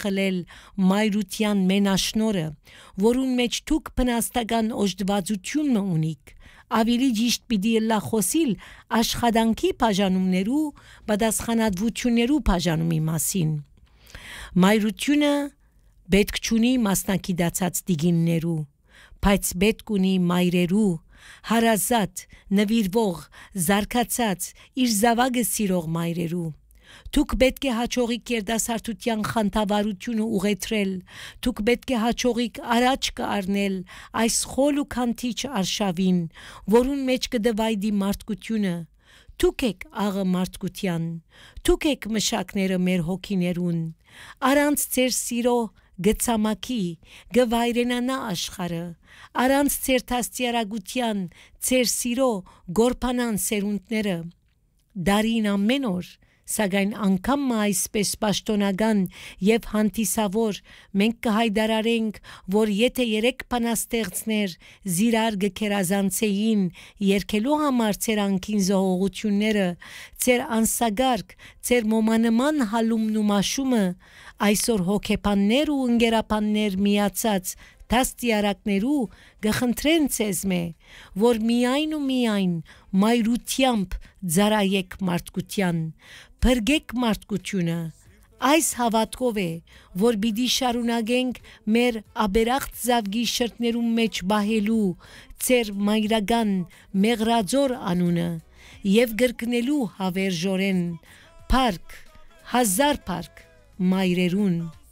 խլել մայրության մենաշնորը, որուն մեջ դուք բնաստական օժտվածություն ունիք, ավելի ճիշտ պիտի լա խոսիլ աշխատանքի բաժանումներու, պատասխանատվություններու բաժանումի մասին։ Մայրությունը պետք չունի մասնակցած դիգիններու, բայց պետք ունի մայրերու, հարազատ, նվիրվող, զարգացած, իր զավակը սիրող մայրերու։ Դուք պետք է հաջողիկ երդասարտության խանդավառությունը ուղետրել, դուք պետք է հաջողիկ առաջ կառնել այս խոլ ու քանթիչ արշավին, որուն մեջ կդվայդի մարդկությունը։ Դուք եք աղը մարդկության, դուք եք մշակները մեր հոգիներուն, առանց ձեր սիրո գծամակի, գվայրենանա աշխարը, առանց ձեր տաստիարակության, ձեր սիրո գորբանան սերունդները, դարին ամեն օր, սակայն անգամ այսպես պաշտոնական եւ հանդիսավոր մենք կհայտարարենք, որ եթե երեք բանաստեղծներ զիրար գքերազանցեին երկելու համար ձեր անքին զողողությունները, ձեր անսագարկ, ձեր մոմանման հալումն ու մաշումը, այսօր հոգեբաններ ու ընկերապաններ միացած դաստիարակներու գխնդրեն ցեզմե, որ միայն ու միայն մայրությամբ ծարայեք մարդկության, բրգեք մարդկությունը, այս հավատքով է, որ պիտի շարունակենք մեր աբերախտ զավգի շրտներում մեջ բահելու ձեր մայրական մեղրաձոր անունը եւ գրկնելու հավերժորեն փառք, հազար փառք մայրերուն։